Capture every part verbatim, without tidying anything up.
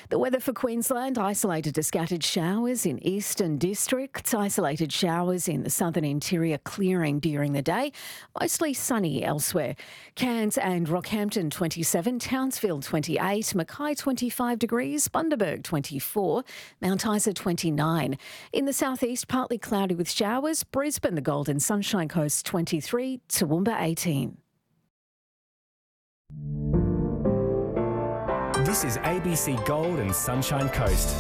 The weather for Queensland: isolated to scattered showers in eastern districts, isolated showers in the southern interior clearing during the day, mostly sunny elsewhere. Cairns and Rockhampton twenty-seven, Townsville twenty-eight, Mackay twenty-five degrees, Bundaberg twenty-four, Mount Isa twenty-nine. In the southeast, partly cloudy with showers, Brisbane, the Golden Sunshine Coast twenty-three, Toowoomba eighteen. This is A B C Gold and Sunshine Coast.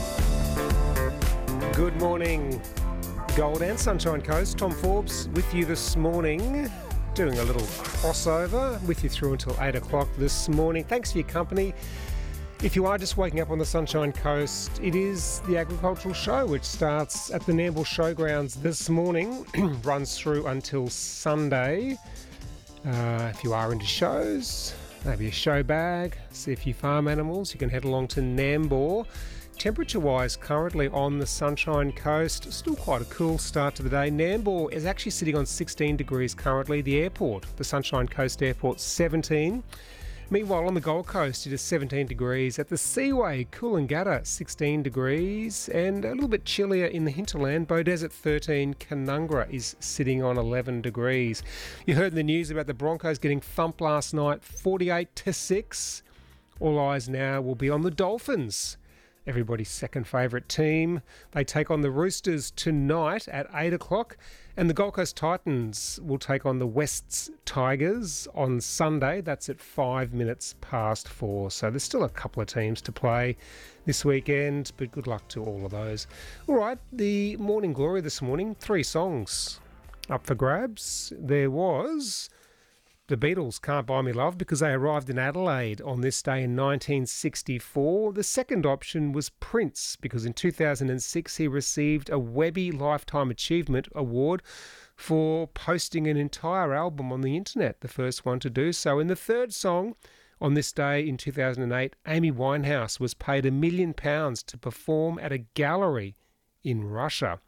Good morning, Gold and Sunshine Coast. Tom Forbes with you this morning, doing a little crossover with you through until eight o'clock this morning. Thanks for your company. If you are just waking up on the Sunshine Coast, it is the Agricultural Show, which starts at the Nambour Showgrounds this morning, runs through until Sunday. Uh, if you are into shows, maybe a show bag, see a few farm animals, you can head along to Nambour. Temperature-wise, currently on the Sunshine Coast, still quite a cool start to the day. Nambour is actually sitting on sixteen degrees currently. The airport, the Sunshine Coast Airport, seventeen. Meanwhile, on the Gold Coast, it is seventeen degrees. At the Seaway, Coolangatta, sixteen degrees. And a little bit chillier in the hinterland, Beaudesert thirteen, Canungra is sitting on eleven degrees. You heard in the news about the Broncos getting thumped last night, forty-eight to six. All eyes now will be on the Dolphins, everybody's second favourite team. They take on the Roosters tonight at eight o'clock. And the Gold Coast Titans will take on the Wests Tigers on Sunday. That's at five minutes past four. So there's still a couple of teams to play this weekend, but good luck to all of those. All right, the Morning Glory this morning, three songs up for grabs. There was the Beatles' Can't Buy Me Love, because they arrived in Adelaide on this day in nineteen sixty-four. The second option was Prince, because in two thousand six he received a Webby Lifetime Achievement Award for posting an entire album on the internet, the first one to do so. And the third song on this day in two thousand eight, Amy Winehouse was paid a million pounds to perform at a gallery in Russia.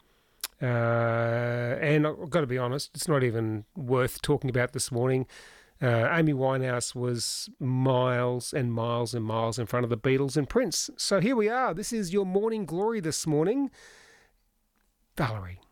Uh, and I've got to be honest, it's not even worth talking about this morning. Uh, Amy Winehouse was miles and miles and miles in front of the Beatles and Prince. So here we are. This is your Morning Glory this morning. Valerie.